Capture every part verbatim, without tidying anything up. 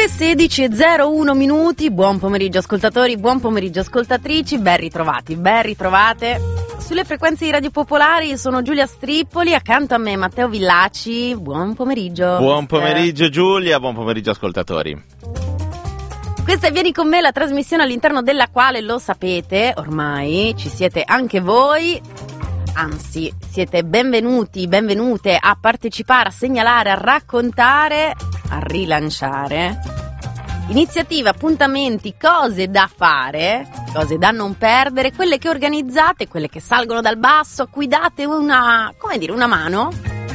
Le sedici e zero uno minuti, buon pomeriggio ascoltatori, buon pomeriggio ascoltatrici, ben ritrovati, ben ritrovate. Sulle frequenze di Radio Popolari sono Giulia Strippoli, accanto a me Matteo Villaci, buon pomeriggio. Buon pomeriggio Giulia, buon pomeriggio ascoltatori. Questa è Vieni con me, la trasmissione all'interno della quale, lo sapete, ormai ci siete anche voi, anzi siete benvenuti, benvenute a partecipare, a segnalare, a raccontare, a rilanciare iniziative, appuntamenti, cose da fare, cose da non perdere, quelle che organizzate, quelle che salgono dal basso, a cui date una, come dire, una mano,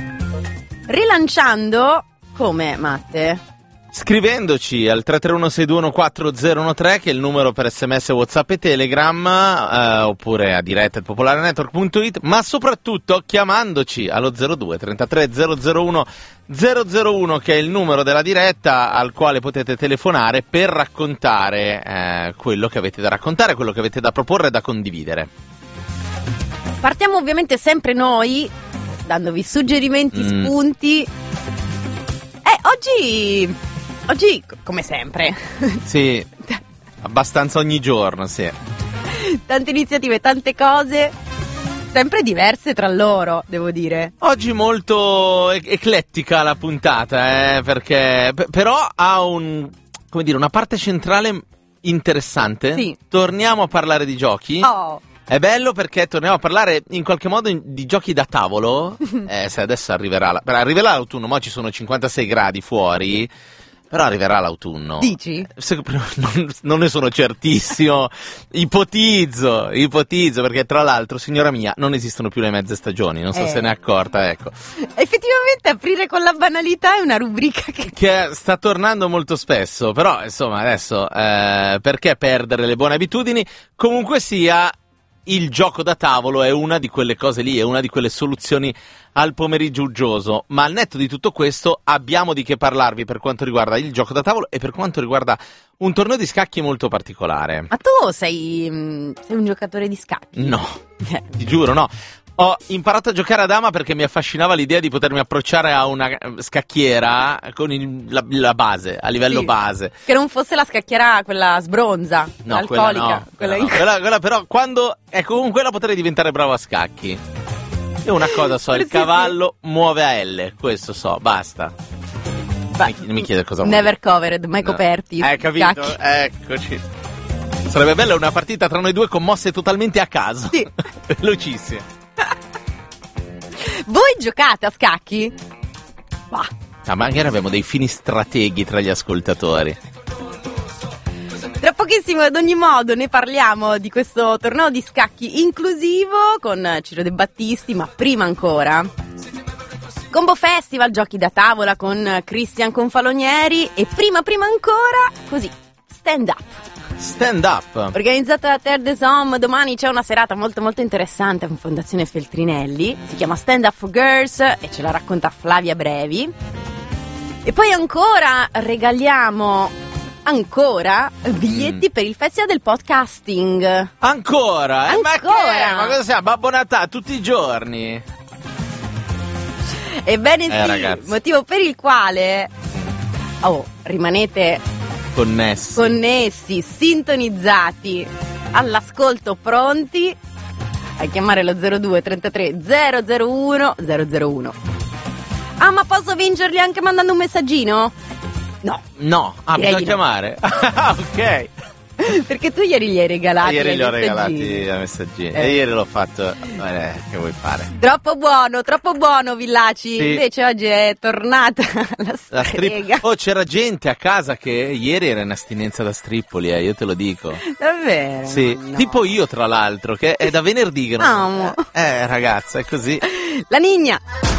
rilanciando, come Matte? Scrivendoci al tre tre uno sei due uno quattro zero uno tre, che è il numero per sms, WhatsApp e Telegram, eh, oppure a diretta at popolare network punto it, ma soprattutto chiamandoci allo zero due trentatré zero zero uno zero zero uno, che è il numero della diretta al quale potete telefonare per raccontare eh, quello che avete da raccontare, quello che avete da proporre e da condividere. Partiamo ovviamente sempre noi, dandovi suggerimenti, mm. spunti. Eh, oggi... Oggi, come sempre. Sì, abbastanza ogni giorno, sì. Tante iniziative, tante cose, sempre diverse tra loro, devo dire. Oggi molto e- eclettica la puntata, eh, perché p- però ha un, come dire, una parte centrale interessante. Sì. Torniamo a parlare di giochi. Oh. È bello perché torniamo a parlare in qualche modo in, di giochi da tavolo. eh, se adesso arriverà, la, arriverà l'autunno, ma oggi sono cinquantasei gradi fuori. Però arriverà l'autunno. Dici? Se, non, non ne sono certissimo. ipotizzo, ipotizzo, perché tra l'altro, signora mia, non esistono più le mezze stagioni, non so eh. se ne è accorta, ecco. Effettivamente aprire con la banalità è una rubrica che... Che sta tornando molto spesso, però insomma adesso, eh, perché perdere le buone abitudini? Comunque sia, il gioco da tavolo è una di quelle cose lì, è una di quelle soluzioni al pomeriggio uggioso, ma al netto di tutto questo abbiamo di che parlarvi per quanto riguarda il gioco da tavolo e per quanto riguarda un torneo di scacchi molto particolare. Ma tu sei, sei un giocatore di scacchi? No, ti giuro no. Ho imparato a giocare a dama perché mi affascinava l'idea di potermi approcciare a una scacchiera con il, la, la base, a livello sì, base. Che non fosse la scacchiera quella sbronza, no, alcolica. Quella no, quella, quella, no. quella, quella però quando, ecco, con quella potrei diventare bravo a scacchi. Io una cosa so, il cavallo sì. muove a L, questo so, basta. Beh, non mi chiede cosa never vuole. covered, mai no. coperti. Hai capito? Scacchi. Eccoci. Sarebbe bella una partita tra noi due con mosse totalmente a caso. Sì. Velocissime. Voi giocate a scacchi? Bah. Ah, magari abbiamo dei fini strateghi tra gli ascoltatori. Tra pochissimo, ad ogni modo, ne parliamo di questo torneo di scacchi inclusivo con Ciro De Battisti, ma prima ancora Combo Festival, giochi da tavola con Cristian Confalonieri e prima prima ancora, così, stand up. Stand up Organizzata da Terre des Hommes, domani c'è una serata molto molto interessante con Fondazione Feltrinelli, si chiama Stand Up for Girls e ce la racconta Flavia Brevi. E poi ancora regaliamo ancora biglietti mm. per il Festival del Podcasting. Ancora? Eh, ancora? Ma, che? Ma cosa siamo? Babbo Natale tutti i giorni? Ebbene eh, sì, ragazzi. motivo per il quale oh, rimanete connessi, connessi, sintonizzati, all'ascolto, pronti a chiamare lo zero due trentatré zero zero uno zero zero uno. Ah, ma posso vincerli anche mandando un messaggino? No. No, ah, Direi bisogna chiamare. Ah, ok. Perché tu ieri gli hai regalati ieri li ho messaggini. regalati i messaggini eh. e ieri l'ho fatto. Eh, che vuoi fare? Troppo buono, troppo buono Villaci. Sì. Invece oggi è tornata la La strega. strip- oh, c'era gente a casa che ieri era in astinenza da Strippoli, eh, io te lo dico. Davvero? Sì, no. tipo io tra l'altro, che è da venerdì che non... Amo. Eh, ragazza, è così. La Nigna.